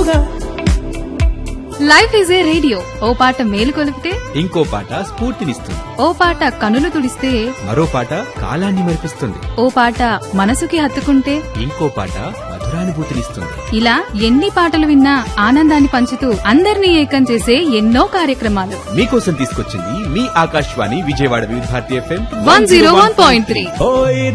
Life is a radio. ఓ పాట మేలు కొలిపితే ఇంకో పాట స్ఫూర్తినిస్తుంది. ఓ పాట కనులు తుడిస్తే మరో పాట కాలాన్ని మరిపిస్తుంది. ఓ పాట మనసుకి హత్తుకుంటే ఇంకో పాట మధురానుభూతినిస్తుంది. ఇలా ఎన్ని పాటలు విన్నా ఆనందాన్ని పంచుతూ అందరినీ ఏకం చేసే ఎన్నో కార్యక్రమాలు మీకోసం తీసుకొచ్చింది మీ ఆకాశవాణి విజయవాడ వివిధ భారతి FM 101.3.